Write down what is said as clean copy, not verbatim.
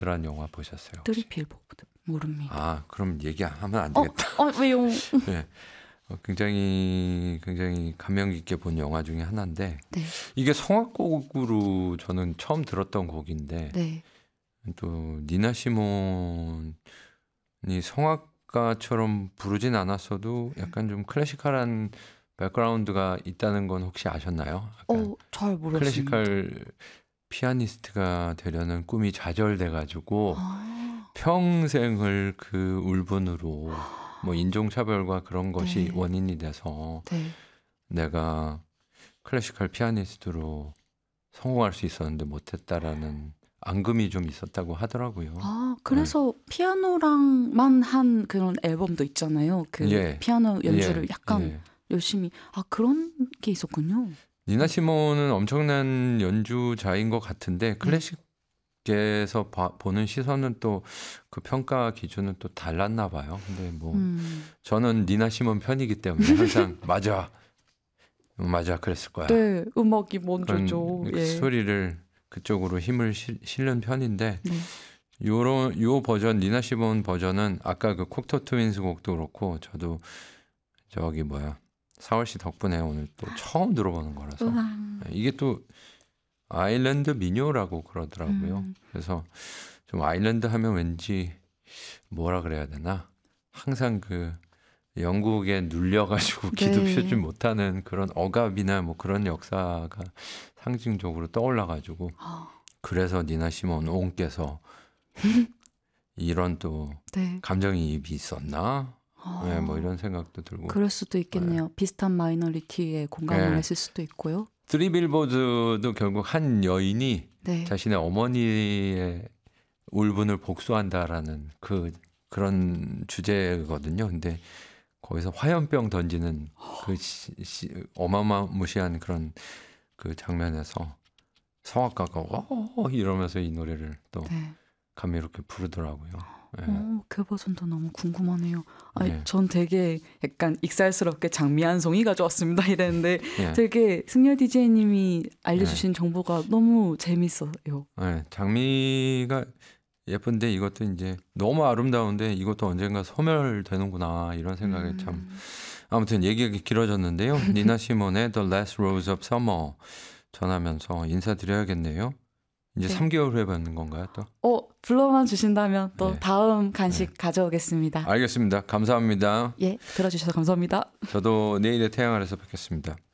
란 영화 보셨어요? 쓰리 혹시? 빌보드 모릅니다. 아, 그럼 얘기하면 안 되겠다. 왜요? 네. 굉장히 감명 깊게 본 영화 중에 하나인데 네, 이게 성악곡으로 저는 처음 들었던 곡인데 네, 또 니나 시몬이 성악가처럼 부르진 않았어도 약간 좀 클래시컬한 백그라운드가 있다는 건 혹시 아셨나요? 약간 잘 모르겠습니다. 클래시컬 피아니스트가 되려는 꿈이 좌절돼가지고 아, 평생을 그 울분으로 뭐 인종차별과 그런 것이 네, 원인이 돼서 네. 내가 클래시컬 피아니스트로 성공할 수 있었는데 못했다라는 앙금이 좀 있었다고 하더라고요. 네. 그래서 피아노랑만 한 그런 앨범도 있잖아요. 그 예, 피아노 연주를 예, 약간 예. 열심히. 그런 게 있었군요. 니나 시몬은 엄청난 연주자인 것 같은데 네. 클래식계에서 보는 시선은 또 그 평가 기준은 또 달랐나 봐요. 근데 뭐 음, 저는 니나 시몬 편이기 때문에 항상 맞아 그랬을 거야. 네, 음악이 그런 먼저죠. 예. 스토리를 그쪽으로 힘을 실는 편인데 네. 요 버전 니나 시몬 버전은 아까 그 콕토 트윈스 곡도 그렇고 저도 저기 뭐야 사월 씨 덕분에 오늘 또 처음 들어보는 거라서 우와. 이게 또 아일랜드 민요라고 그러더라고요. 음, 그래서 좀 아일랜드 하면 왠지 뭐라 그래야 되나 항상 그 영국에 눌려가지고 기도 표지 네. 못하는 그런 억압이나 뭐 그런 역사가 상징적으로 떠올라가지고 아, 그래서 니나 시몬 옹께서 이런 또 네. 감정이입이 있었나? 네, 뭐 아, 이런 생각도 들고. 그럴 수도 있겠네요. 비슷한 마이너리티에 공감을 네. 했을 수도 있고요. 쓰리 빌보드도 결국 한 여인이 네. 자신의 어머니의 울분을 복수한다라는 그런 주제거든요. 근데 거기서 화염병 던지는 그 어마무시한 그런 그 장면에서 성악가가 이러면서 이 노래를 또 네. 감미롭게 부르더라고요. 예. 그 버전도 너무 궁금하네요. 아니, 예. 전 되게 약간 익살스럽게 장미 한 송이 가져왔습니다 이랬는데 예. 되게 승려 DJ님이 네. 알려주신 정보가 너무 재밌어요. 예. 장미가 예쁜데 이것도 이제 너무 아름다운데 이것도 언젠가 소멸되는구나 이런 생각에 참 아무튼 얘기가 길어졌는데요. 니나 시몬의 The Last Rose of Summer 전하면서 인사드려야겠네요. 이제 네. 3개월 후에 뵙는 건가요 또? 불러만 주신다면 또 네. 다음 간식 가져오겠습니다. 알겠습니다. 감사합니다. 예, 들어주셔서 감사합니다. 저도 내일의 태양 아래서 뵙겠습니다.